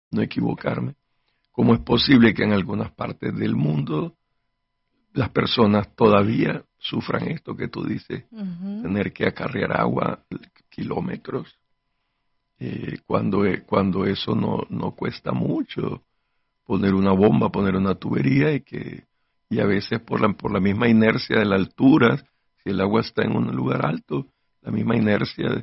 no equivocarme. ¿Cómo es posible que en algunas partes del mundo las personas todavía sufran esto que tú dices, tener que acarrear agua kilómetros, cuando eso no cuesta mucho, poner una bomba, poner una tubería y a veces por la misma inercia de la altura, si el agua está en un lugar alto, la misma inercia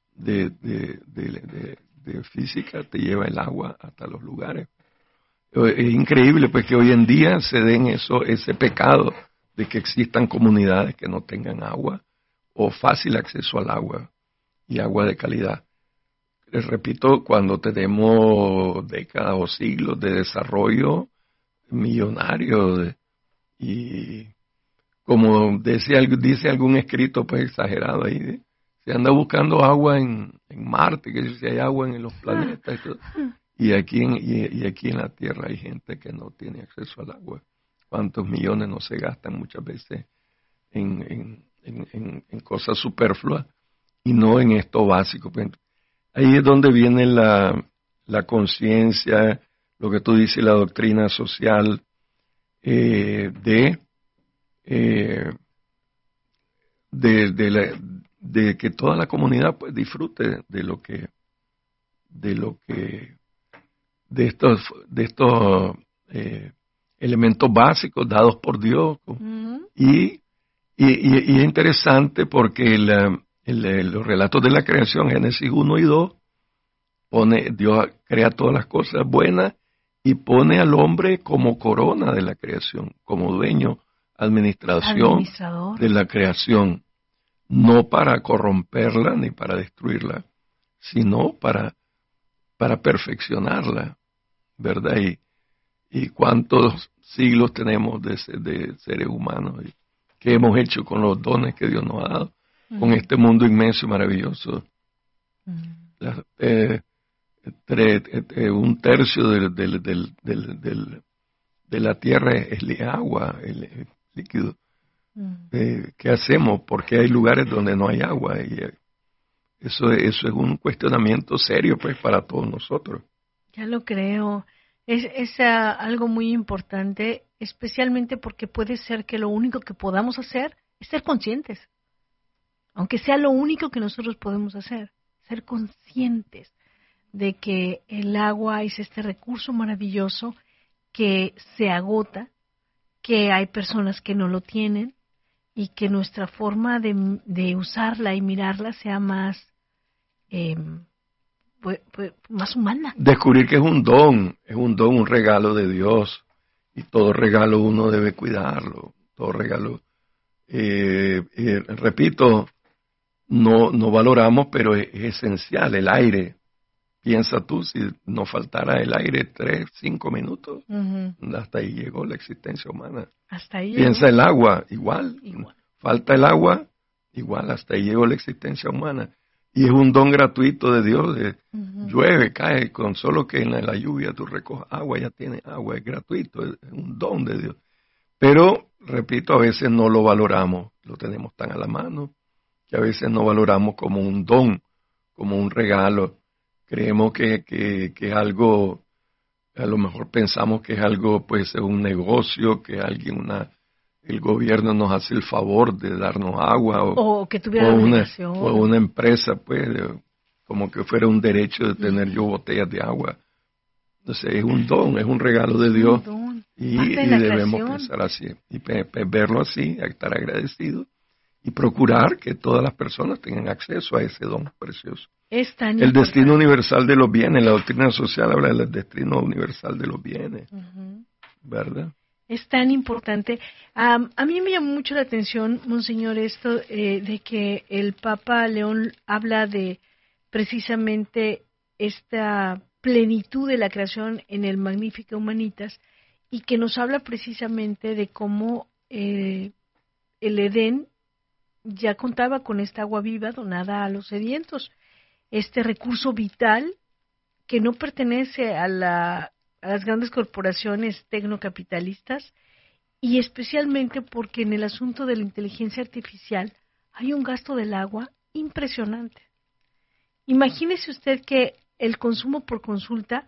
de física te lleva el agua hasta los lugares. Es increíble pues que hoy en día se den ese pecado de que existan comunidades que no tengan agua o fácil acceso al agua y agua de calidad. Les repito, cuando tenemos décadas o siglos de desarrollo millonario y como dice algún escrito pues exagerado ahí, se anda buscando agua en Marte, que si hay agua en los planetas y todo. Y aquí en la Tierra hay gente que no tiene acceso al agua. ¿Cuántos millones no se gastan muchas veces en cosas superfluas y no en esto básico? Pues, ahí es donde viene la conciencia, lo que tú dices, la doctrina social de que toda la comunidad pues disfrute de estos elementos básicos dados por Dios. Y es interesante porque los relatos de la creación, Génesis 1 y 2, Dios crea todas las cosas buenas y pone al hombre como corona de la creación, como dueño, administrador de la creación, no para corromperla ni para destruirla, sino para perfeccionarla, ¿verdad? Y cuántos siglos tenemos de seres humanos que hemos hecho con los dones que Dios nos ha dado, con este mundo inmenso y maravilloso. Un tercio de la tierra es agua, el líquido. ¿Qué hacemos? Porque hay lugares donde no hay agua y eso es un cuestionamiento serio pues para todos nosotros. Ya lo creo. Es algo muy importante, especialmente porque puede ser que lo único que podamos hacer es ser conscientes. Aunque sea lo único que nosotros podemos hacer, ser conscientes de que el agua es este recurso maravilloso que se agota, que hay personas que no lo tienen y que nuestra forma de usarla y mirarla sea más más humana. Descubrir que es un don, un regalo de Dios, y todo regalo uno debe cuidarlo, todo regalo. Repito, no valoramos, pero es esencial el aire. Piensa tú, si nos faltara el aire 3, 5 minutos, hasta ahí llegó la existencia humana. Hasta ahí Piensa llegó. el agua, igual. Falta el agua, igual, hasta ahí llegó la existencia humana. Y es un don gratuito de Dios. Llueve, cae, con solo que en la lluvia tú recojas agua, ya tienes agua, es gratuito, es un don de Dios. Pero, repito, a veces no lo valoramos, lo tenemos tan a la mano, que a veces no valoramos como un don, como un regalo. Creemos que es algo, a lo mejor pensamos que es algo, pues, un negocio, que el gobierno nos hace el favor de darnos agua o que tuviera una empresa, pues, como que fuera un derecho de tener yo botellas de agua. Entonces es un don, es un regalo de Dios y debemos pensar así y verlo así, estar agradecidos y procurar que todas las personas tengan acceso a ese don precioso. El destino universal de los bienes, la doctrina social habla del destino universal de los bienes, ¿verdad? Es tan importante. A mí me llamó mucho la atención, Monseñor, esto de que el Papa León habla de precisamente esta plenitud de la creación en el Magnificat Humanitas y que nos habla precisamente de cómo el Edén ya contaba con esta agua viva donada a los sedientos, este recurso vital que no pertenece a las grandes corporaciones tecnocapitalistas y especialmente porque en el asunto de la inteligencia artificial hay un gasto del agua impresionante. Imagínese usted que el consumo por consulta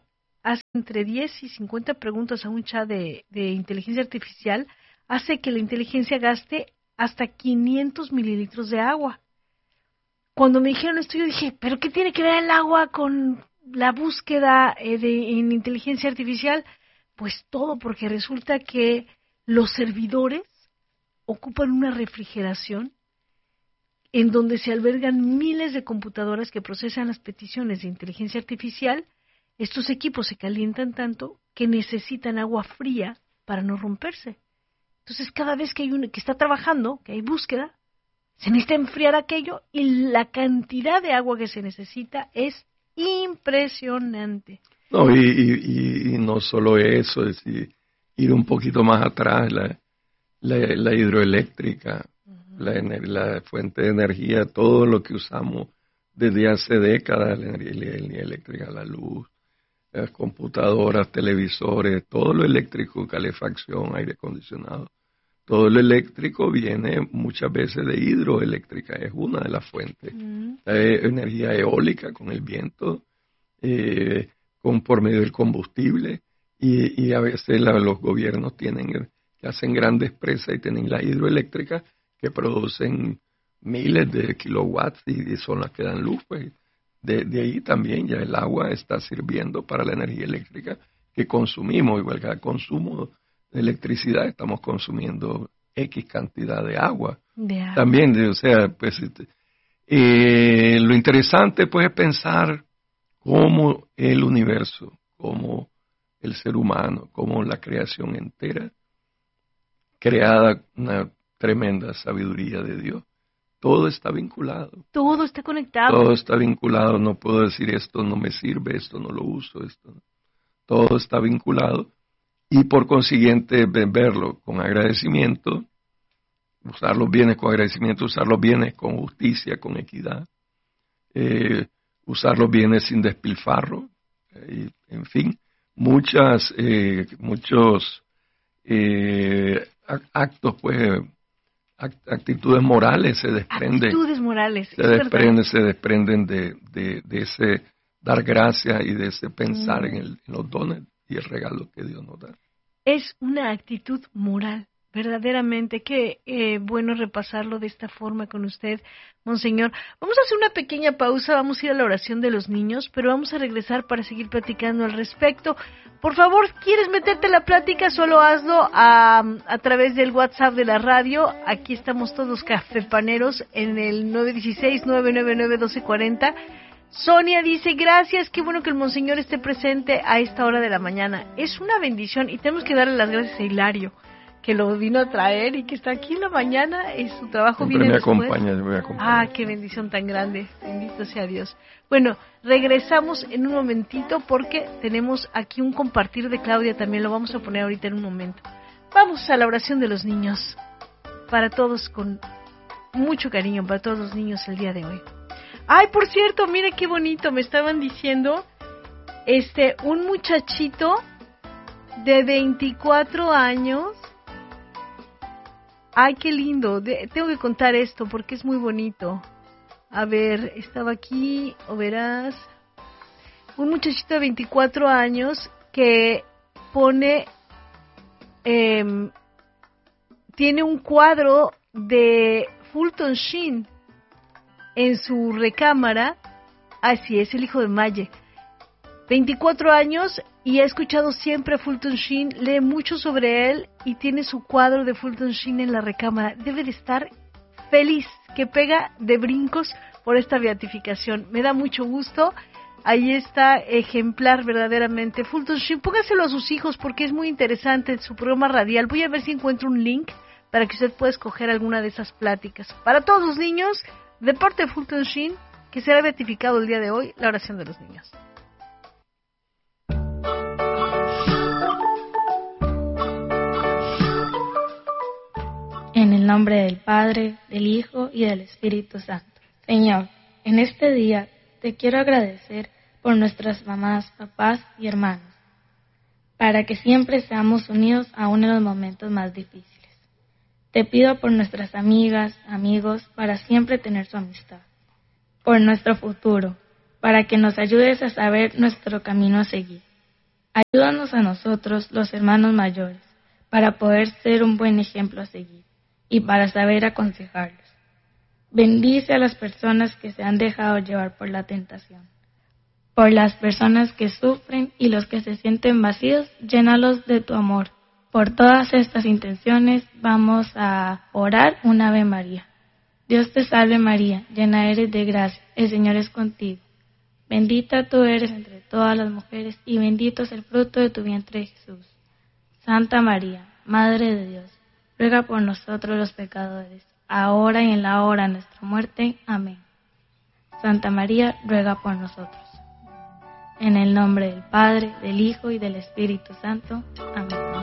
hace entre 10 y 50 preguntas a un chat de inteligencia artificial, hace que la inteligencia gaste hasta 500 mililitros de agua. Cuando me dijeron esto, yo dije, ¿pero qué tiene que ver el agua con la búsqueda en inteligencia artificial? Pues todo, porque resulta que los servidores ocupan una refrigeración en donde se albergan miles de computadoras que procesan las peticiones de inteligencia artificial. Estos equipos se calientan tanto que necesitan agua fría para no romperse. Entonces, cada vez que hay uno que está trabajando, que hay búsqueda, se necesita enfriar aquello y la cantidad de agua que se necesita es impresionante. No, y no solo eso, es decir, ir un poquito más atrás, la hidroeléctrica, la fuente de energía, todo lo que usamos desde hace décadas, la energía eléctrica, la luz, las computadoras, televisores, todo lo eléctrico, calefacción, aire acondicionado, todo lo eléctrico viene muchas veces de hidroeléctrica, es una de las fuentes. La energía eólica con el viento, por medio del combustible, y a veces los gobiernos que hacen grandes presas y tienen la hidroeléctrica que producen miles de kilowatts y son las que dan luz, pues. De ahí también ya el agua está sirviendo para la energía eléctrica que consumimos. Igual que el consumo de electricidad, estamos consumiendo X cantidad de agua. También, o sea, pues lo interesante pues es pensar cómo el universo, cómo el ser humano, cómo la creación entera, creada una tremenda sabiduría de Dios. Todo está vinculado. Todo está conectado. Todo está vinculado. No puedo decir esto no me sirve, esto no lo uso, esto no. Todo está vinculado. Y por consiguiente, verlo con agradecimiento, usar los bienes con agradecimiento, usar los bienes con justicia, con equidad, usar los bienes sin despilfarro, en fin, muchos actos, pues, actitudes morales se desprenden. Actitudes morales. Se desprenden de ese dar gracias y de ese pensar en los dones y el regalo que Dios nos da. Es una actitud moral, verdaderamente. Qué bueno repasarlo de esta forma con usted, Monseñor. Vamos a hacer una pequeña pausa, vamos a ir a la oración de los niños, pero vamos a regresar para seguir platicando al respecto. Por favor, ¿quieres meterte en la plática? Solo hazlo a través del WhatsApp de la radio. Aquí estamos todos cafepaneros en el 916-999-1240. Sonia dice, gracias, qué bueno que el Monseñor esté presente a esta hora de la mañana. Es una bendición y tenemos que darle las gracias a Hilario, que lo vino a traer y que está aquí en la mañana, su trabajo siempre viene me después. Me acompaña. Ah, qué bendición tan grande, bendito sea Dios. Bueno, regresamos en un momentito porque tenemos aquí un compartir de Claudia, también lo vamos a poner ahorita en un momento. Vamos a la oración de los niños, para todos con mucho cariño, para todos los niños el día de hoy. Ay, por cierto, mire qué bonito, me estaban diciendo, un muchachito de 24 años. Ay, qué lindo, tengo que contar esto porque es muy bonito. A ver, estaba aquí, o verás, un muchachito de 24 años que pone, tiene un cuadro de Fulton Sheen en su recámara. Así es, el hijo de Maye. 24 años y ha escuchado siempre a Fulton Sheen, lee mucho sobre él y tiene su cuadro de Fulton Sheen en la recámara. Debe de estar feliz, que pega de brincos por esta beatificación. Me da mucho gusto. Ahí está, ejemplar verdaderamente. Fulton Sheen, póngaselo a sus hijos porque es muy interesante su programa radial. Voy a ver si encuentro un link para que usted pueda escoger alguna de esas pláticas. Para todos los niños, de parte de Fulton Sheen, que será beatificado el día de hoy, la oración de los niños. En el nombre del Padre, del Hijo y del Espíritu Santo. Señor, en este día te quiero agradecer por nuestras mamás, papás y hermanos, para que siempre seamos unidos aún en los momentos más difíciles. Te pido por nuestras amigas, amigos, para siempre tener su amistad. Por nuestro futuro, para que nos ayudes a saber nuestro camino a seguir. Ayúdanos a nosotros, los hermanos mayores, para poder ser un buen ejemplo a seguir y para saber aconsejarlos. Bendice a las personas que se han dejado llevar por la tentación. Por las personas que sufren y los que se sienten vacíos, llénalos de tu amor. Por todas estas intenciones vamos a orar un Ave María. Dios te salve María, llena eres de gracia, el Señor es contigo. Bendita tú eres entre todas las mujeres y bendito es el fruto de tu vientre Jesús. Santa María, Madre de Dios, ruega por nosotros los pecadores, ahora y en la hora de nuestra muerte. Amén. Santa María, ruega por nosotros. En el nombre del Padre, del Hijo y del Espíritu Santo. Amén.